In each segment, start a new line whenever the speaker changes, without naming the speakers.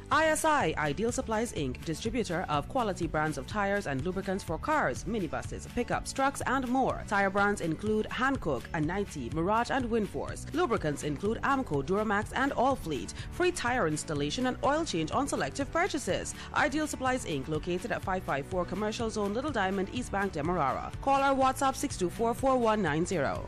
ISI, Ideal Supplies Inc., distributor of quality brands of tires and lubricants for cars, minibuses, pickups, trucks, and more. Tire brands include Hankook, Anite, Mirage, and Winforce. Lubricants include Amco, Duramax, and Allfleet. Free tire installation and oil change on selective purchases. Ideal Supplies Inc., located at 554 Commercial Zone, Little Diamond, East Bank, Demerara. Call our WhatsApp 624-4190.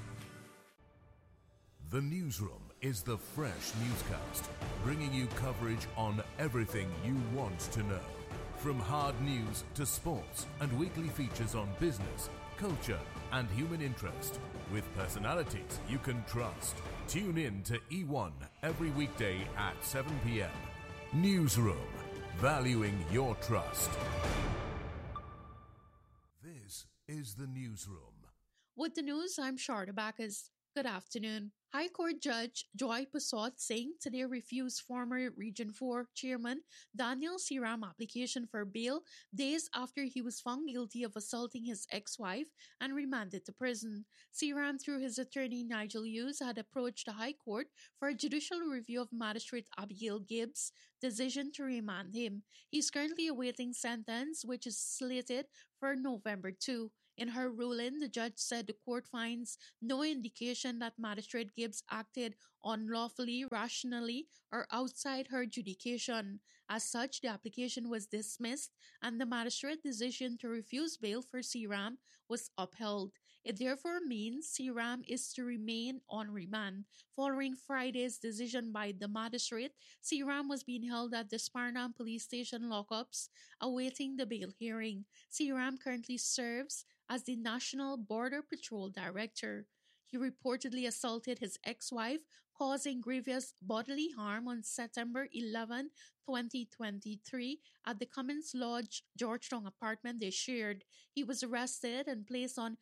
The Newsroom is the fresh newscast, bringing you coverage on everything you want to know. From hard news to sports and weekly features on business, culture and human interest, with personalities you can trust. Tune in to E1 every weekday at 7 p.m. Newsroom, valuing your trust. This is The Newsroom.
With the news, I'm Sharda Bacchus. Good afternoon. High Court Judge Joy Pasot Singh today refused former Region 4 Chairman Daniel Seeram application for bail days after he was found guilty of assaulting his ex-wife and remanded to prison. Seeram, through his attorney Nigel Hughes, had approached the High Court for a judicial review of Magistrate Abigail Gibbs' decision to remand him. He's currently awaiting sentence, which is slated for November 2. In her ruling, the judge said the court finds no indication that Magistrate Gibbs acted unlawfully, rationally, or outside her jurisdiction. As such, the application was dismissed and the magistrate's decision to refuse bail for Seeram was upheld. It therefore means Seeram is to remain on remand. Following Friday's decision by the magistrate, Seeram was being held at the Sparnam Police Station lockups awaiting the bail hearing. Seeram currently serves as the National Border Patrol Director. He reportedly assaulted his ex-wife, causing grievous bodily harm on September 11, 2023 at the Cummins Lodge, Georgetown apartment they shared. He was arrested and placed on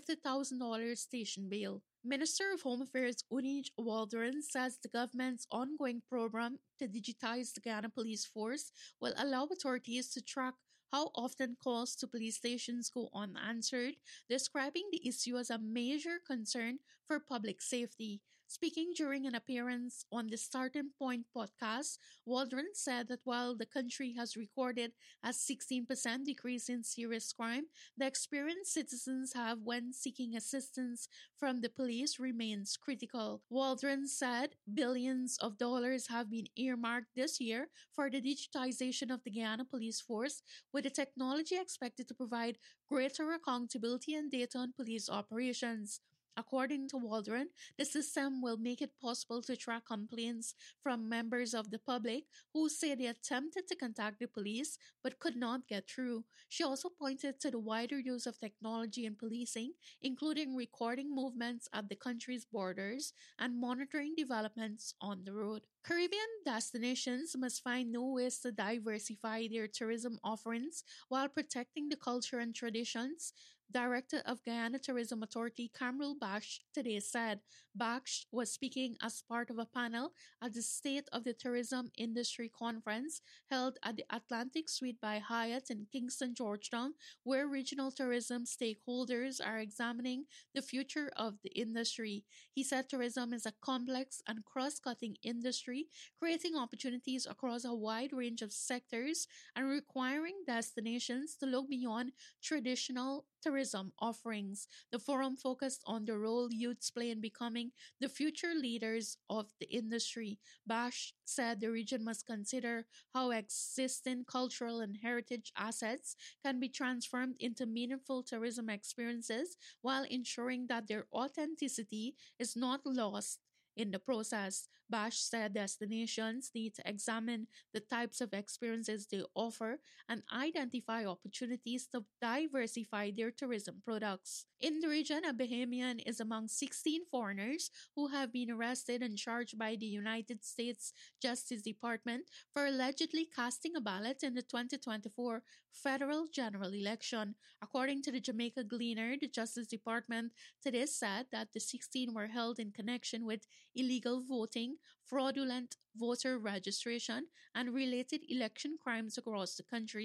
$50,000 station bail. Minister of Home Affairs Uneej Waldron says the government's ongoing program to digitize the Guyana Police Force will allow authorities to track how often calls to police stations go unanswered, describing the issue as a major concern for public safety. Speaking during an appearance on the Starting Point podcast, Waldron said that while the country has recorded a 16% decrease in serious crime, the experience citizens have when seeking assistance from the police remains critical. Waldron said billions of dollars have been earmarked this year for the digitization of the Guyana Police Force, with the technology expected to provide greater accountability and data on police operations. According to Waldron, the system will make it possible to track complaints from members of the public who say they attempted to contact the police but could not get through. She also pointed to the wider use of technology in policing, including recording movements at the country's borders and monitoring developments on the road. Caribbean destinations must find new ways to diversify their tourism offerings while protecting the culture and traditions, Director of Guyana Tourism Authority Kamrul Baksh today said. Baksh was speaking as part of a panel at the State of the Tourism Industry Conference held at the Atlantic Suite by Hyatt in Kingston, Georgetown, where regional tourism stakeholders are examining the future of the industry. He said tourism is a complex and cross-cutting industry, creating opportunities across a wide range of sectors and requiring destinations to look beyond traditional tourism offerings. The forum focused on the role youths play in becoming the future leaders of the industry. Baksh said the region must consider how existing cultural and heritage assets can be transformed into meaningful tourism experiences while ensuring that their authenticity is not lost in the process. Baksh said destinations need to examine the types of experiences they offer and identify opportunities to diversify their tourism products. In the region, a Bahamian is among 16 foreigners who have been arrested and charged by the United States Justice Department for allegedly casting a ballot in the 2024 federal general election. According to the Jamaica Gleaner, the Justice Department today said that the 16 were held in connection with illegal voting, fraudulent voter registration, and related election crimes across the country.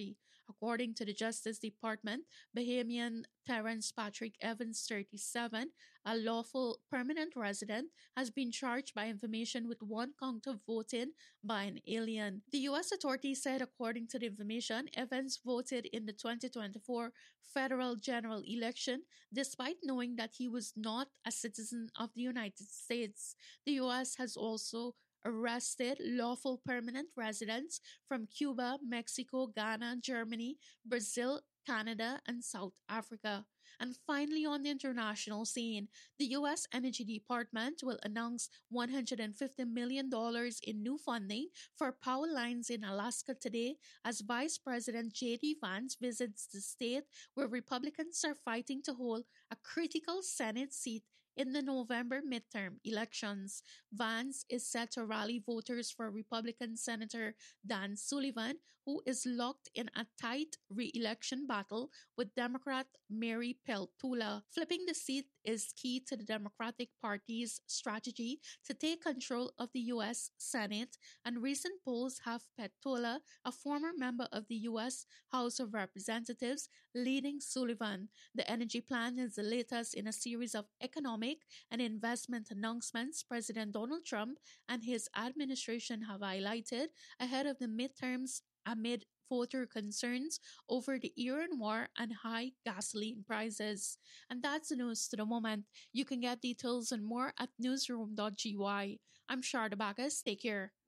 According to the Justice Department, Bahamian Terrence Patrick Evans, 37, a lawful permanent resident, has been charged by information with one count of voting by an alien. The U.S. authorities said, according to the information, Evans voted in the 2024 federal general election despite knowing that he was not a citizen of the United States. The U.S. has also arrested lawful permanent residents from Cuba, Mexico, Ghana, Germany, Brazil, Canada, and South Africa. And finally, on the international scene, the U.S. Energy Department will announce $150 million in new funding for power lines in Alaska today as Vice President J.D. Vance visits the state where Republicans are fighting to hold a critical Senate seat in the November midterm elections. Vance is set to rally voters for Republican Senator Dan Sullivan, who is locked in a tight re-election battle with Democrat Mary Peltola. Flipping the seat is key to the Democratic Party's strategy to take control of the U.S. Senate, and recent polls have Peltola, a former member of the U.S. House of Representatives, leading Sullivan. The energy plan is the latest in a series of economic and investment announcements President Donald Trump and his administration have highlighted ahead of the midterms amid voter concerns over the Iran war and high gasoline prices. And that's the news to the moment. You can get details and more at newsroom.gy. I'm Sharda Bacchus. Take care.